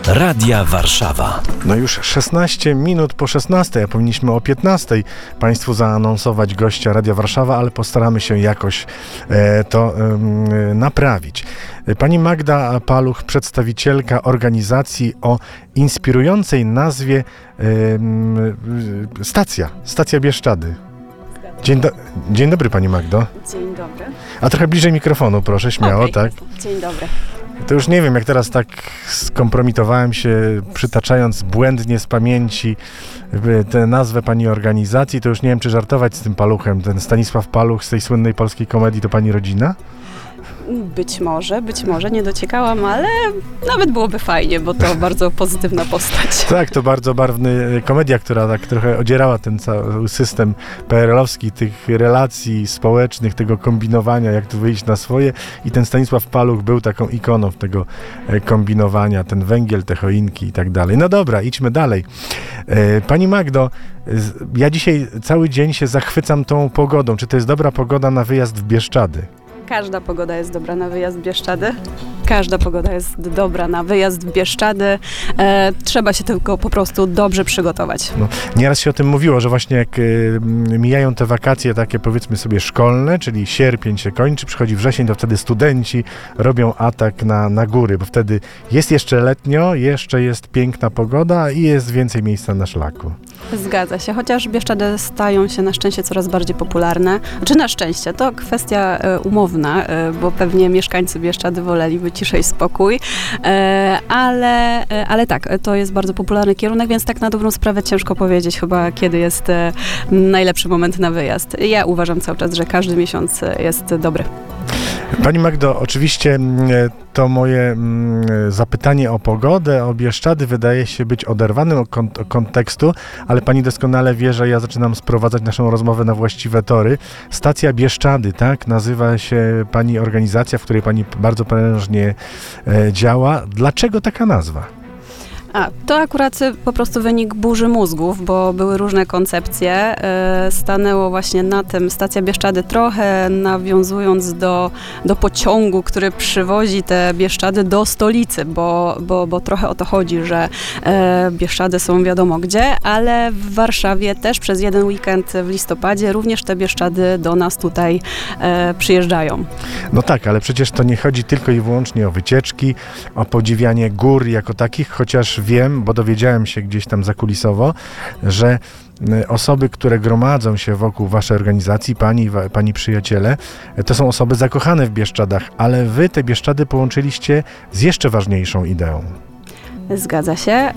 Radia Warszawa. No już 16 minut po 16, a powinniśmy o 15 Państwu zaanonsować gościa Radia Warszawa, ale postaramy się jakoś to naprawić. Pani Magda Paluch, przedstawicielka organizacji o inspirującej nazwie Stacja Bieszczady. Dzień dobry, Pani Magdo. Dzień dobry. A trochę bliżej mikrofonu, proszę, śmiało, Okay. tak? Dzień dobry. To już nie wiem, jak teraz tak skompromitowałem się, przytaczając błędnie z pamięci tę nazwę pani organizacji, to już nie wiem, czy żartować z tym Paluchem. Ten Stanisław Paluch z tej słynnej polskiej komedii to pani rodzina? Być może, nie dociekałam, ale nawet byłoby fajnie, bo to bardzo pozytywna postać. Tak, to bardzo barwny komedia, która tak trochę odzierała ten cały system PRL-owski, tych relacji społecznych, tego kombinowania, jak tu wyjść na swoje, i ten Stanisław Paluch był taką ikoną tego kombinowania, ten węgiel, te choinki i tak dalej. No dobra, idźmy dalej. Pani Magdo, ja dzisiaj cały dzień się zachwycam tą pogodą. Czy to jest dobra pogoda na wyjazd w Bieszczady? Każda pogoda jest dobra na wyjazd w Bieszczady. Każda pogoda jest dobra na wyjazd w Bieszczady. Trzeba się tylko po prostu dobrze przygotować. No, nieraz się o tym mówiło, że właśnie jak mijają te wakacje takie, powiedzmy sobie, szkolne, czyli sierpień się kończy, przychodzi wrzesień, to wtedy studenci robią atak na góry, bo wtedy jest jeszcze letnio, jeszcze jest piękna pogoda i jest więcej miejsca na szlaku. Zgadza się, chociaż Bieszczady stają się na szczęście coraz bardziej popularne. Znaczy na szczęście, to kwestia umowna, bo pewnie mieszkańcy Bieszczady woleliby ciszej spokój, ale tak, to jest bardzo popularny kierunek, więc tak na dobrą sprawę ciężko powiedzieć chyba, kiedy jest najlepszy moment na wyjazd. Ja uważam cały czas, że każdy miesiąc jest dobry. Pani Magdo, oczywiście to moje zapytanie o pogodę, o Bieszczady wydaje się być oderwanym od kontekstu, ale pani doskonale wie, że ja zaczynam sprowadzać naszą rozmowę na właściwe tory. Stacja Bieszczady, tak? Nazywa się pani organizacja, w której pani bardzo prężnie działa. Dlaczego taka nazwa? To akurat po prostu wynik burzy mózgów, bo były różne koncepcje. Stanęło właśnie na tym Stacja Bieszczady, trochę nawiązując do pociągu, który przywozi te Bieszczady do stolicy, bo trochę o to chodzi, że Bieszczady są wiadomo gdzie, ale w Warszawie też przez jeden weekend w listopadzie również te Bieszczady do nas tutaj przyjeżdżają. No tak, ale przecież to nie chodzi tylko i wyłącznie o wycieczki, o podziwianie gór jako takich, chociaż wiem, bo dowiedziałem się gdzieś tam zakulisowo, że osoby, które gromadzą się wokół waszej organizacji, pani przyjaciele, to są osoby zakochane w Bieszczadach, ale wy te Bieszczady połączyliście z jeszcze ważniejszą ideą. Zgadza się.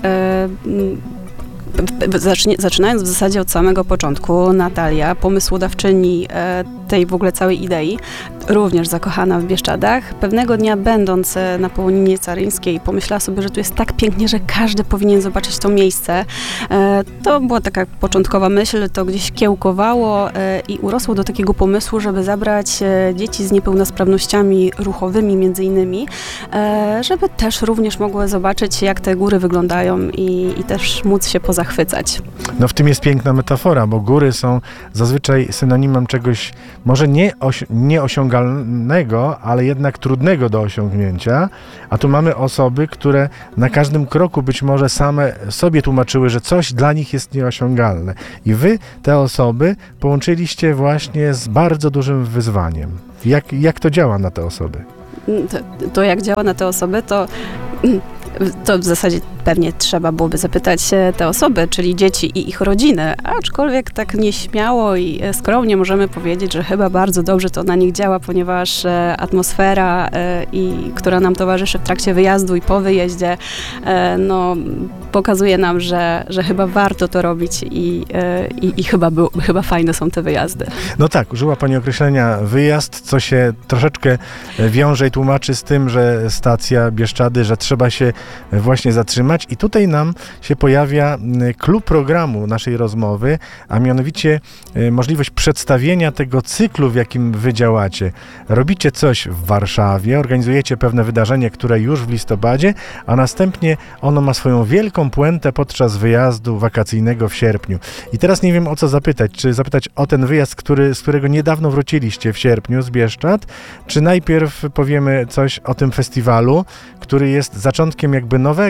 Zaczynając w zasadzie od samego początku, Natalia, pomysłodawczyni tej w ogóle całej idei, również zakochana w Bieszczadach, pewnego dnia będąc na Połoninie Caryńskiej, pomyślała sobie, że tu jest tak pięknie, że każdy powinien zobaczyć to miejsce. To była taka początkowa myśl, to gdzieś kiełkowało i urosło do takiego pomysłu, żeby zabrać dzieci z niepełnosprawnościami ruchowymi między innymi, żeby też również mogły zobaczyć, jak te góry wyglądają i też móc się pozachwycać. No w tym jest piękna metafora, bo góry są zazwyczaj synonimem czegoś może nieosiągalnego, ale jednak trudnego do osiągnięcia, a tu mamy osoby, które na każdym kroku być może same sobie tłumaczyły, że coś dla nich jest nieosiągalne. I wy te osoby połączyliście właśnie z bardzo dużym wyzwaniem. Jak to działa na te osoby? To jak działa na te osoby, to w zasadzie pewnie trzeba byłoby zapytać te osoby, czyli dzieci i ich rodziny, aczkolwiek tak nieśmiało i skromnie możemy powiedzieć, że chyba bardzo dobrze to na nich działa, ponieważ atmosfera, która nam towarzyszy w trakcie wyjazdu i po wyjeździe, pokazuje nam, że chyba warto to robić i chyba fajne są te wyjazdy. No tak, użyła pani określenia wyjazd, co się troszeczkę wiąże i tłumaczy z tym, że stacja Bieszczady, że trzeba się właśnie zatrzymać. I tutaj nam się pojawia clou programu naszej rozmowy, a mianowicie możliwość przedstawienia tego cyklu, w jakim wy działacie. Robicie coś w Warszawie, organizujecie pewne wydarzenie, które już w listopadzie, a następnie ono ma swoją wielką puentę podczas wyjazdu wakacyjnego w sierpniu. I teraz nie wiem, o co zapytać. Czy zapytać o ten wyjazd, z którego niedawno wróciliście w sierpniu z Bieszczad, czy najpierw powiemy coś o tym festiwalu, który jest zaczątkiem jakby nowego cyklu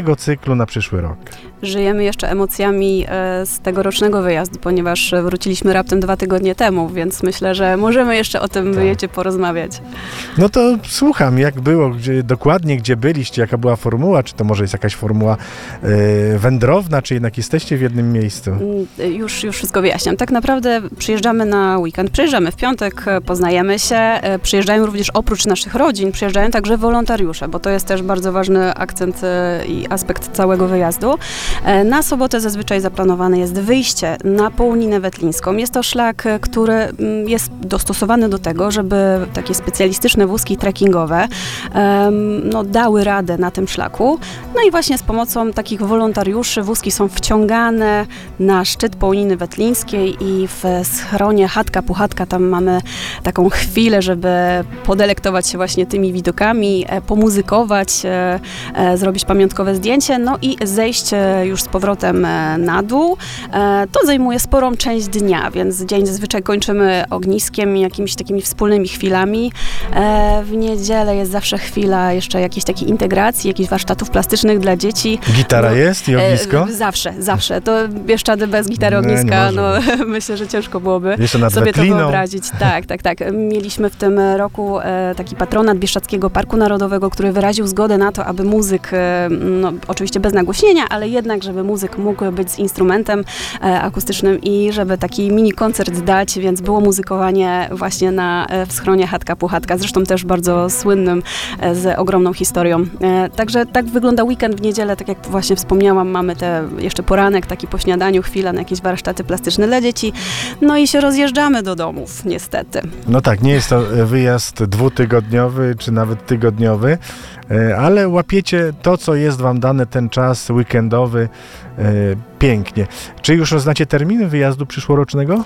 cyklu na przyszły rok? Żyjemy jeszcze emocjami z tegorocznego wyjazdu, ponieważ wróciliśmy raptem 2 tygodnie temu, więc myślę, że możemy jeszcze o tym wyjeździe porozmawiać. No to słucham, jak było, gdzie byliście, jaka była formuła, czy to może jest jakaś formuła wędrowna, czy jednak jesteście w jednym miejscu? Już wszystko wyjaśniam. Tak naprawdę przyjeżdżamy na weekend, przyjeżdżamy w piątek, poznajemy się, przyjeżdżają również oprócz naszych rodzin, przyjeżdżają także wolontariusze, bo to jest też bardzo ważny akcent i aspekt całego wyjazdu. Na sobotę zazwyczaj zaplanowane jest wyjście na Połoninę Wetlińską. Jest to szlak, który jest dostosowany do tego, żeby takie specjalistyczne wózki trekkingowe dały radę na tym szlaku. No i właśnie z pomocą takich wolontariuszy wózki są wciągane na szczyt Połoniny Wetlińskiej i w schronie Chatka Puchatka tam mamy taką chwilę, żeby podelektować się właśnie tymi widokami, pomuzykować, zrobić pamiątkowe zdjęcie, no i zejść już z powrotem na dół. To zajmuje sporą część dnia, więc dzień zazwyczaj kończymy ogniskiem i jakimiś takimi wspólnymi chwilami. W niedzielę jest zawsze chwila jeszcze jakiejś takiej integracji, jakichś warsztatów plastycznych dla dzieci. Gitara jest i ognisko? Zawsze. To Bieszczady bez gitary, ogniska, myślę, że ciężko byłoby sobie to wyobrazić. Tak. Mieliśmy w tym roku taki patronat Bieszczadzkiego Parku Narodowego, który wyraził zgodę na to, aby muzyk, oczywiście bez nagłośnienia, ale jednak, żeby muzyk mógł być z instrumentem akustycznym i żeby taki mini koncert dać, więc było muzykowanie właśnie w schronie Chatka Puchatka, zresztą też bardzo słynnym, z ogromną historią. Także tak wygląda weekend. W niedzielę, tak jak właśnie wspomniałam, mamy jeszcze poranek, taki po śniadaniu, chwila na jakieś warsztaty plastyczne dla dzieci, no i się rozjeżdżamy do domów, niestety. No tak, nie jest to wyjazd 2-tygodniowy, czy nawet tygodniowy, ale łapiecie to, co jest wam dane, ten czas weekendowy, pięknie. Czy już znacie termin wyjazdu przyszłorocznego?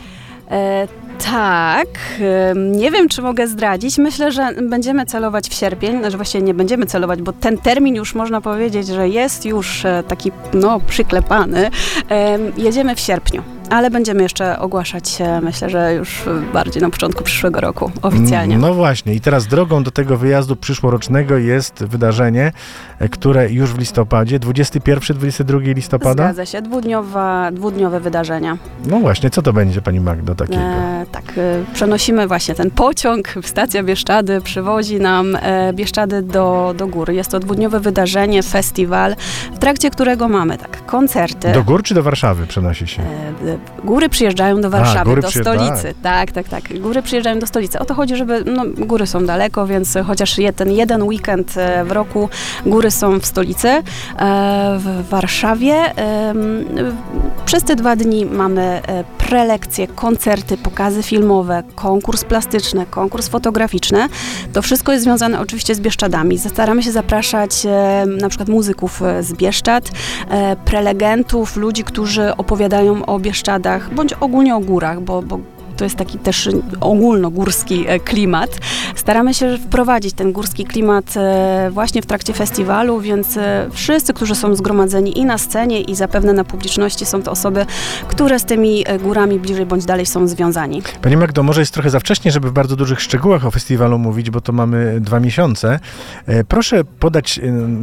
Tak, nie wiem, czy mogę zdradzić. Myślę, że będziemy celować w sierpień, że właściwie nie będziemy celować, bo ten termin już można powiedzieć, że jest już taki, przyklepany. Jedziemy w sierpniu, ale będziemy jeszcze ogłaszać, myślę, że już bardziej na początku przyszłego roku oficjalnie. No właśnie i teraz drogą do tego wyjazdu przyszłorocznego jest wydarzenie, które już w listopadzie, 21-22 listopada? Zgadza się, dwudniowe wydarzenia. No właśnie, co to będzie, pani Magdo, takiego? Przenosimy właśnie ten pociąg, stacja Bieszczady przywozi nam Bieszczady do góry. Jest to 2-dniowe wydarzenie, festiwal, w trakcie którego mamy koncerty. Do gór czy do Warszawy przenosi się? Góry przyjeżdżają do Warszawy, do stolicy. Tak. Góry przyjeżdżają do stolicy. O to chodzi, żeby, góry są daleko, więc chociaż ten jeden weekend w roku góry są w stolicy, w Warszawie. Przez te 2 dni mamy prelekcje, koncerty, pokazy filmowe, konkurs plastyczny, konkurs fotograficzny. To wszystko jest związane oczywiście z Bieszczadami. Staramy się zapraszać na przykład muzyków z Bieszczad, prelegentów, ludzi, którzy opowiadają o Bieszczadach, bądź ogólnie o górach, bo to jest taki też ogólnogórski klimat. Staramy się wprowadzić ten górski klimat właśnie w trakcie festiwalu, więc wszyscy, którzy są zgromadzeni i na scenie, i zapewne na publiczności, są to osoby, które z tymi górami bliżej bądź dalej są związani. Pani Magdo, może jest trochę za wcześnie, żeby w bardzo dużych szczegółach o festiwalu mówić, bo to mamy 2 miesiące. Proszę podać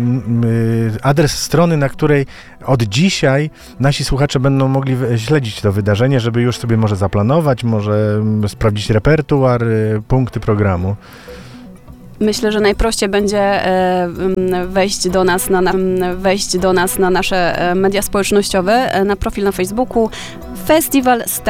adres strony, na której od dzisiaj nasi słuchacze będą mogli śledzić to wydarzenie, żeby już sobie może zaplanować, może sprawdzić repertuar, punkty programu. Myślę, że najprościej będzie wejść do nas na nasze media społecznościowe, na profil na Facebooku. Festiwal